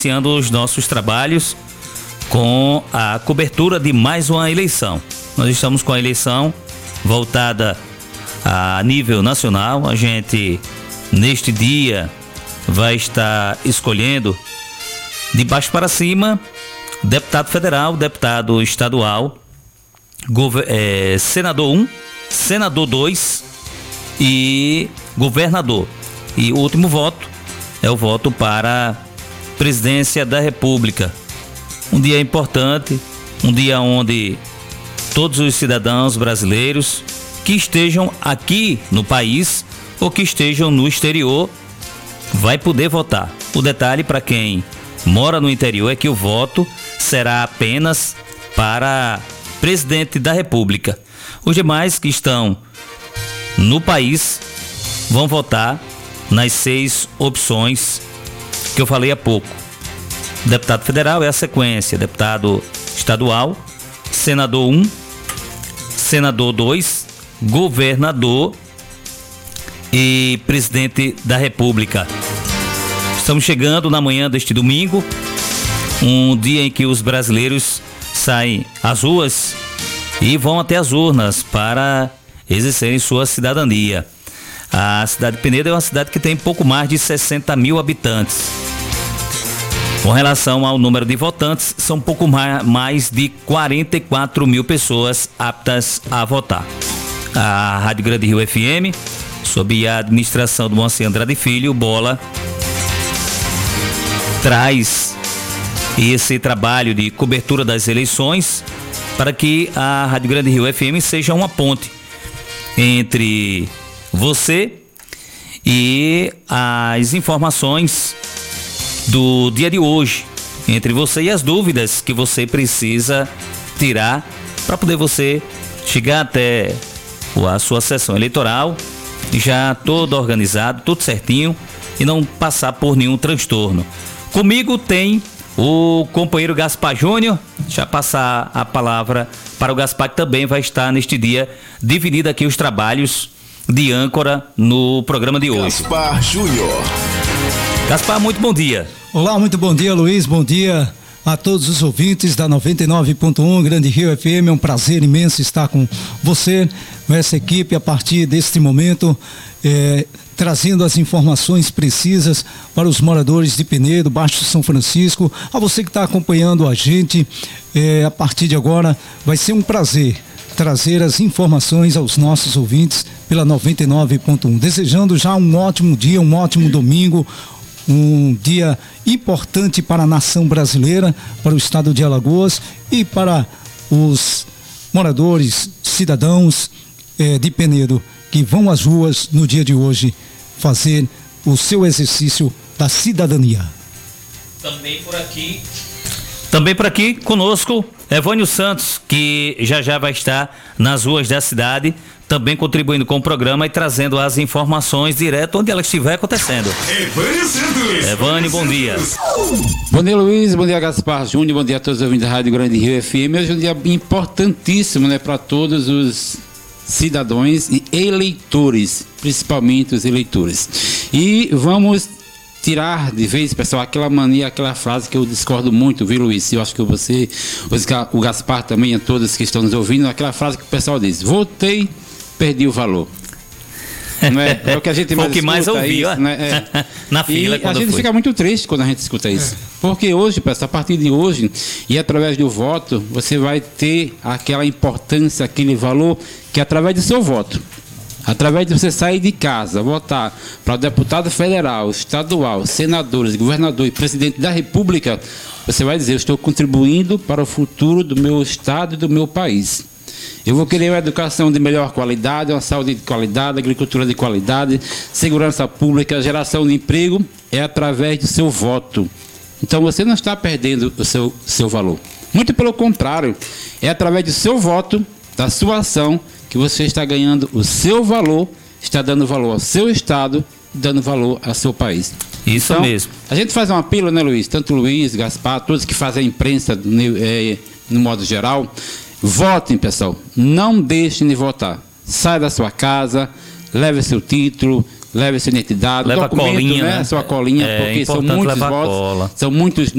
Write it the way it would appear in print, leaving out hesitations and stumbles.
iniciando os nossos trabalhos com a cobertura de mais uma eleição. Nós estamos com a eleição voltada a nível nacional. A gente, neste dia, vai estar escolhendo de baixo para cima deputado federal, deputado estadual, senador 1, senador 2 e governador. E o último voto é o voto para presidência da República. Um dia importante, um dia onde todos os cidadãos brasileiros que estejam aqui no país ou que estejam no exterior vai poder votar. O detalhe para quem mora no interior é que o voto será apenas para presidente da República. Os demais que estão no país vão votar nas 6 opções que eu falei há pouco. Deputado federal é a sequência: deputado estadual, senador 1, senador 2, governador e presidente da República. Estamos chegando na manhã deste domingo, um dia em que os brasileiros saem às ruas e vão até as urnas para exercerem sua cidadania. A cidade de Penedo é uma cidade que tem pouco mais de 60 mil habitantes. Com relação ao número de votantes, são pouco mais de 44 mil pessoas aptas a votar. A Rádio Grande Rio FM, sob a administração do Moacir Andrade Filho, Bola, traz esse trabalho de cobertura das eleições para que a Rádio Grande Rio FM seja uma ponte entre você e as informações do dia de hoje, entre você e as dúvidas que você precisa tirar para poder você chegar até a sua sessão eleitoral já todo organizado, tudo certinho e não passar por nenhum transtorno. Comigo tem o companheiro Gaspar Júnior. Deixa eu passar a palavra para o Gaspar, que também vai estar neste dia dividindo aqui os trabalhos de âncora no programa de hoje. Gaspar Júnior. Gaspar, muito bom dia. Olá, muito bom dia, Luiz. Bom dia a todos os ouvintes da 99.1 Grande Rio FM. É um prazer imenso estar com você, com essa equipe, a partir deste momento, trazendo as informações precisas para os moradores de Penedo, Baixo São Francisco. A você que está acompanhando a gente, a partir de agora vai ser um prazer trazer as informações aos nossos ouvintes pela 99.1. Desejando já um ótimo dia, um ótimo domingo, um dia importante para a nação brasileira, para o estado de Alagoas e para os moradores, cidadãos de Penedo que vão às ruas no dia de hoje fazer o seu exercício da cidadania. Também por aqui conosco Evânio Santos, que já vai estar nas ruas da cidade, também contribuindo com o programa e trazendo as informações direto onde ela estiver acontecendo. Evânio Santos. Evânio, bom dia. Bom dia, Luiz. Bom dia, Gaspar Júnior. Bom dia a todos os ouvintes da Rádio Grande Rio FM. Hoje é um dia importantíssimo, né, para todos os cidadãos e eleitores, principalmente os eleitores. E vamos tirar de vez, pessoal, aquela mania, aquela frase que eu discordo muito, viu, Luiz? Eu acho que você, o Gaspar também, a todos que estão nos ouvindo, aquela frase que o pessoal diz: votei, perdi o valor. Não é? É o que a gente mais o que mais ouvi, isso, né? Na fila. E a gente fica muito triste quando a gente escuta isso. Porque hoje, pessoal, a partir de hoje, e através do voto, você vai ter aquela importância, aquele valor, que é através do seu voto. Através de você sair de casa, votar para o deputado federal, estadual, senadores, governador e presidente da República, você vai dizer: eu estou contribuindo para o futuro do meu estado e do meu país. Eu vou querer uma educação de melhor qualidade, uma saúde de qualidade, agricultura de qualidade, segurança pública, geração de emprego, é através do seu voto. Então você não está perdendo o seu valor. Muito pelo contrário, é através do seu voto, da sua ação, que você está ganhando o seu valor, está dando valor ao seu estado, dando valor ao seu país. Isso então, mesmo. A gente faz um apelo, né, Luiz? Tanto Luiz, Gaspar, todos que fazem a imprensa no modo geral, votem, pessoal. Não deixem de votar. Saia da sua casa, leve seu título, leve sua identidade, Leva documento, colinha, né? né? Sua colinha, É porque são importante muitos levar votos, cola. são muitos